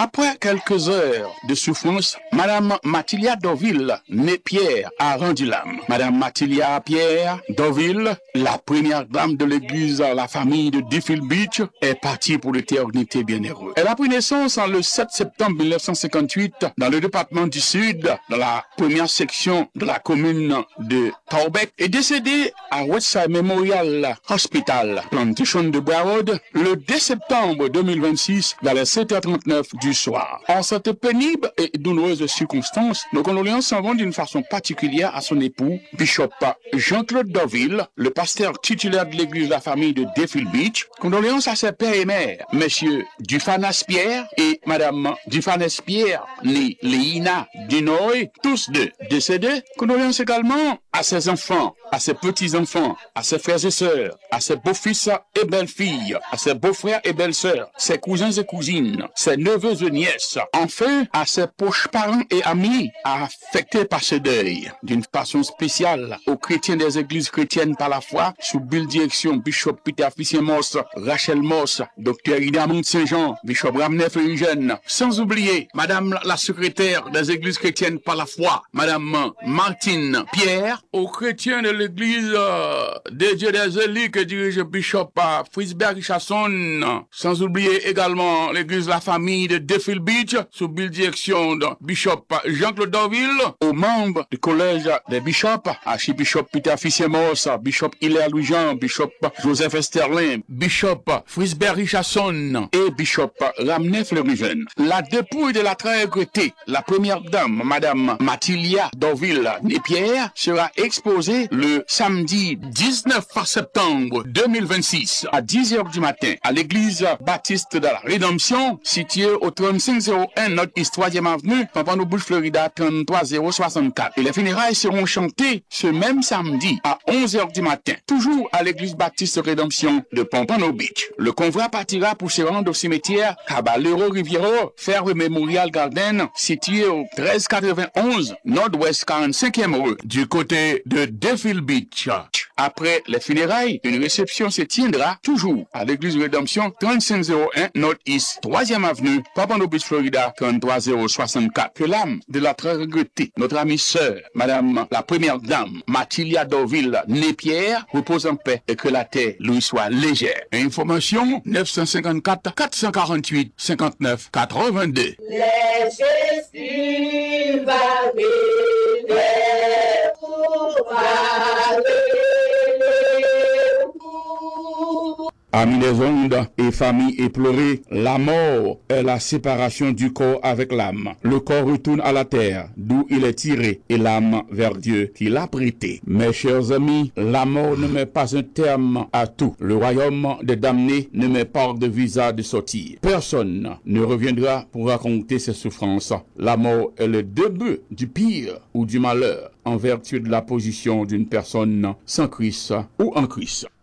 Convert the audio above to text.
Après quelques heures de souffrance, Madame Mathilda Deauville, née Pierre, a rendu l'âme. Madame Mathilda Pierre Deauville, la première dame de l'église La Famille de Deauville Beach, est partie pour l'éternité bienheureuse. Elle a pris naissance le 7 septembre 1958 dans le département du Sud, dans la première section de la commune de Torbec, et décédée à Westside Memorial Hospital, Plantation de Broward, le 2 septembre 2026, vers les 7h39 du soir. En cette pénible et douloureuse circonstance, nos condoléances s'en vont d'une façon particulière à son époux, Bishop Jean-Claude Deauville, le pasteur titulaire de l'église de la famille de Deauville Beach. Condoléances à ses pères et mères, messieurs Dufanas Pierre et madame Dufanas Pierre, née Léina Dunoy, tous deux décédés. Condoléances également à ses enfants, à ses petits-enfants, à ses frères et sœurs, à ses beaux-fils et belles-filles, à ses beaux-frères et belles-sœurs, ses cousins et cousines, ses neveux et nièces, enfin à ses proches parents et amis affectés par ce deuil. D'une façon spéciale aux chrétiens des églises chrétiennes par la foi, sous belle direction Bishop Peter Ficien-Moss, Rachel Moss, Dr. Ida Mont Saint-Jean, Bishop Ramnef Eugène, sans oublier Madame la secrétaire des églises chrétiennes par la foi, Madame Martine Pierre, aux chrétiens de l'église des dieux des Élis que dirige Bishop Frisberg Chasson, sans oublier également l'église La Famille de Deauville Beach, sous belle direction de Bishop Jean-Claude Deauville, aux membres du collège des bishops, Archibishop Peter Ficien-Moss, Bishop Hilaire Louis-Jean, Bishop Joseph Esterlin, Bishop Frisberg Chasson et Bishop Ramnef Eugène. La dépouille de la très regrettée, la première dame, Madame Mathilda Deauville, née Pierre, sera exposée le samedi 19 septembre 2026 à 10h du matin à l'église baptiste de la Rédemption, située au 3501 Nord-Est 3e Avenue, Pampano-Bouche, Florida 33064. Et les funérailles seront chantées ce même samedi à 11h du matin, toujours à l'église baptiste Rédemption de Pompano Beach. Le convoi partira pour se rendre au cimetière Caballero Riviero, Ferre Memorial Garden, situé au 1391 Nord-Ouest 45e rue, du côté de Deauville Beach. Après les funérailles, une réception se tiendra toujours à l'église Rédemption 3501 Nord-Est 3e Avenue, Pampano Beach, Florida 33064. Que l'âme de la très regrettée, notre amie sœur, Madame la première dame, Mathilda Deauville, née Pierre, repose en paix et que la terre lui soit légère. Information 954 448 59 82. Les festivals Amis des ondes et familles éplorées, la mort est la séparation du corps avec l'âme. Le corps retourne à la terre, d'où il est tiré, et l'âme vers Dieu qui l'a prêté. Mes chers amis, la mort ne met pas un terme à tout. Le royaume des damnés ne met pas de visa de sortie. Personne ne reviendra pour raconter ses souffrances. La mort est le début du pire ou du malheur, en vertu de la position d'une personne sans Christ ou en Christ.